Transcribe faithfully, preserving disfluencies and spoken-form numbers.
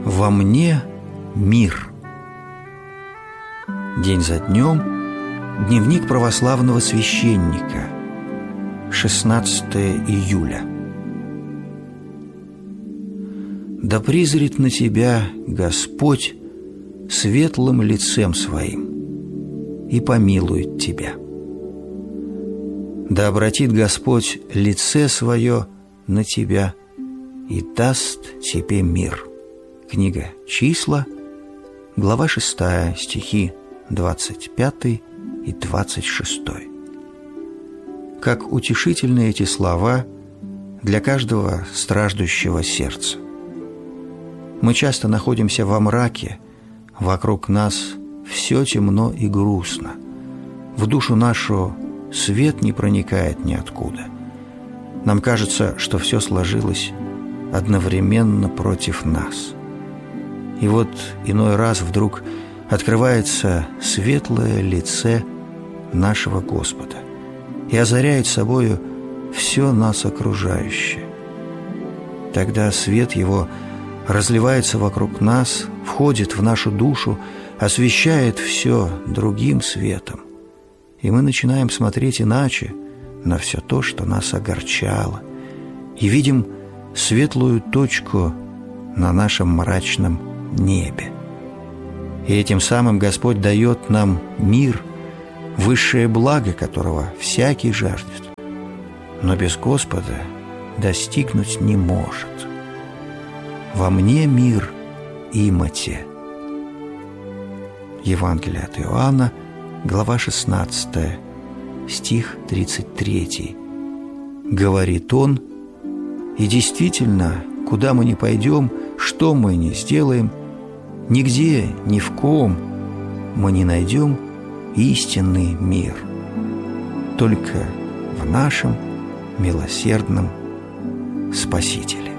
Во мне мир. День за днем. Дневник православного священника. шестнадцатое июля. Да призрит на тебя Господь светлым лицем Своим и помилует тебя. Да обратит Господь лице Свое на тебя и даст тебе мир. Книга «Числа», глава шестая, стихи двадцать пятый и двадцать шестой. Как утешительны эти слова для каждого страждущего сердца. Мы часто находимся во мраке, вокруг нас все темно и грустно. В душу нашу свет не проникает ниоткуда. Нам кажется, что все сложилось одновременно против нас. И вот иной раз вдруг открывается светлое лице нашего Господа и озаряет собою все нас окружающее. Тогда свет Его разливается вокруг нас, входит в нашу душу, освещает все другим светом, и мы начинаем смотреть иначе на все то, что нас огорчало, и видим светлую точку на нашем мрачном небе. И этим самым Господь дает нам мир, высшее благо которого всякий жаждет, но без Господа достигнуть не может. Во мне мир имате. Евангелие от Иоанна, глава шестнадцатая, стих тридцать третий. Говорит Он, и действительно, куда мы ни пойдем, что мы ни сделаем, нигде, ни в ком мы не найдем истинный мир, только в нашем милосердном Спасителе.